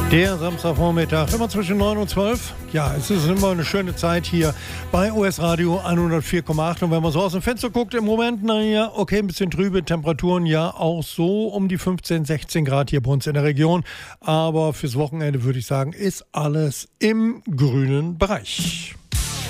Der Samstagvormittag, immer zwischen 9 und 12. Ja, es ist immer eine schöne Zeit hier bei US Radio 104,8. Und wenn man so aus dem Fenster guckt, im Moment, naja, okay, ein bisschen trübe Temperaturen, ja, auch so um die 15, 16 Grad hier bei uns in der Region. Aber fürs Wochenende würde ich sagen, ist alles im grünen Bereich.